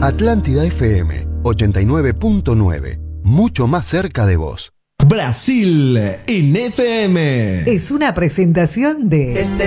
Atlántida FM 89.9. Mucho más cerca de vos. Brasil en FM. Es una presentación de